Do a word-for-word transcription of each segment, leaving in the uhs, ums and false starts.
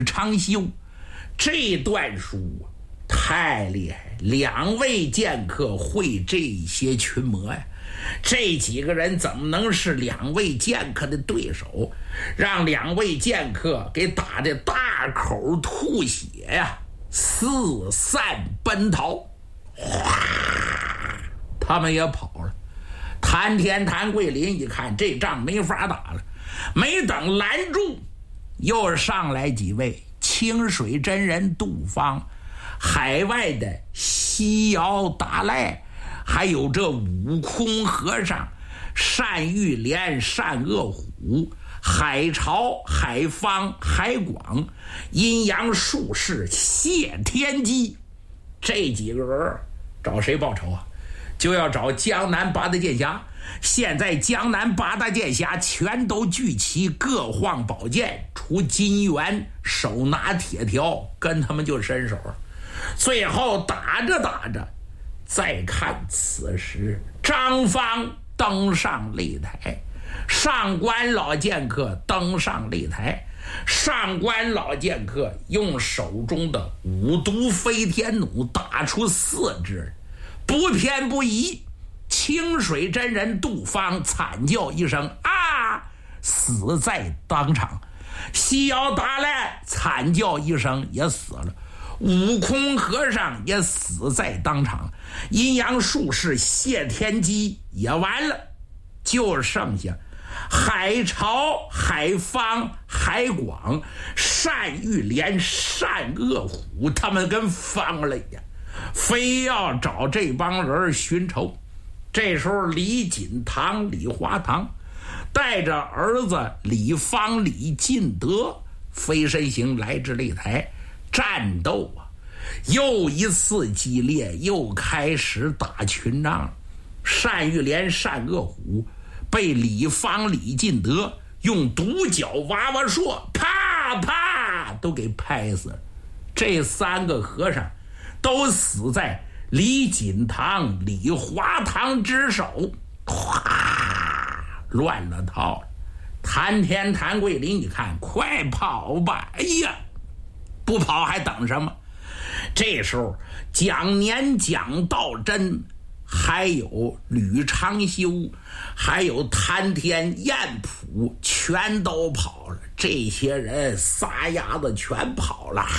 长修。这段书太厉害，两位剑客会这些群魔呀，这几个人怎么能是两位剑客的对手？让两位剑客给打的大口吐血呀，四散奔逃。哗，他们也跑了。谭天谭桂林一看这仗没法打了，没等拦住，又上来几位清水真人杜方，海外的西瑶达赖，还有这悟空和尚单玉莲、单恶虎、海潮、海方、海广、阴阳术士谢天机。这几个人找谁报仇啊？就要找江南八大剑侠。现在江南八大剑侠全都聚齐，各晃宝剑，除金元手拿铁条，跟他们就伸手。最后打着打着，再看此时张方登上擂台，上官老剑客登上擂台，上官老剑客用手中的五毒飞天弩打出四支，不偏不倚。清水真人杜方惨叫一声啊，死在当场。西瑶达赖惨叫一声也死了，悟空和尚也死在当场，阴阳术士谢天机也完了，就剩下海潮、海方、海广、单玉莲、单恶虎，他们跟疯了一样，非要找这帮人寻仇。这时候李锦堂、李华堂带着儿子李方、李进德飞身行来至擂台，战斗啊又一次激烈，又开始打群仗。单玉莲、单恶虎被李方、李进德用独角娃娃槊啪啪都给拍死了。这三个和尚都死在李锦堂、李华堂之手，哗，乱了套了。谭天谭桂林一看，快跑吧！哎呀，不跑还等什么？这时候蒋年、蒋道真，还有吕长修，还有谭天、燕普，全都跑了。这些人撒丫子全跑了。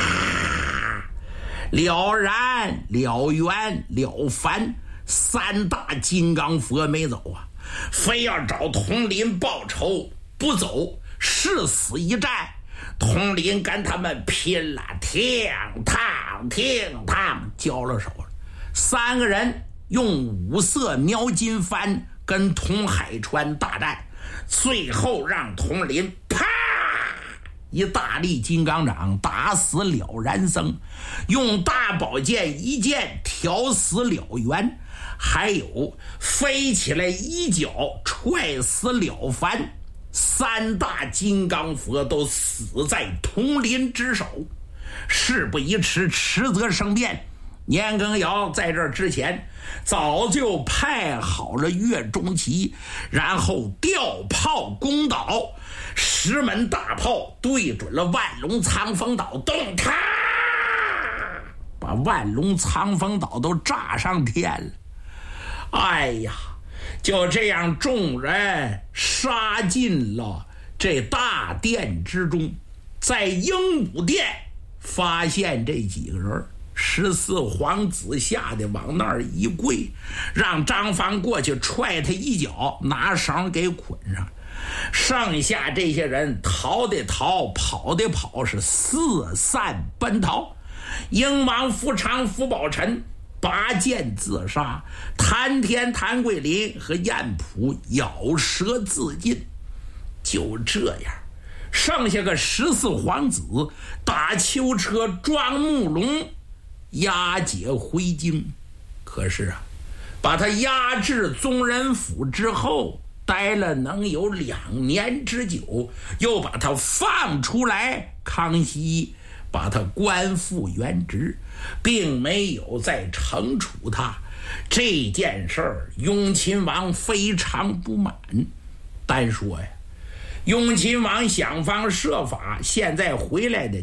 了然、了缘、了凡三大金刚佛没走啊，非要找佟林报仇，不走誓死一战。佟林跟他们拼了，挺烫挺烫，交了手了。三个人用五色描金幡跟佟海川大战，最后让佟林啪一大力金刚掌打死了然僧，用大宝剑一剑挑死了缘，还有飞起来一脚踹死了凡。三大金刚佛都死在佟林之手。事不宜迟，迟则生变。年羹尧在这之前早就派好了岳钟琪，然后调炮攻岛，十门大炮对准了万隆藏风岛，动它，把万隆藏风岛都炸上天了。哎呀，就这样众人杀进了这大殿之中，在鹦鹉殿发现这几个人，十四皇子吓得往那儿一跪，让张方过去踹他一脚，拿绳给捆上。剩下这些人逃的逃，跑的跑，是四散奔逃。英王福昌、福宝臣拔剑自杀，谭天、谭桂林和燕普咬舌自尽。就这样，剩下个十四皇子打囚车装木龙押解回京。可是啊，把他押至宗人府之后，待了能有两年之久，又把他放出来。康熙把他官复原职，并没有再惩处他。这件事儿，雍亲王非常不满。单说呀，雍亲王想方设法，现在回来的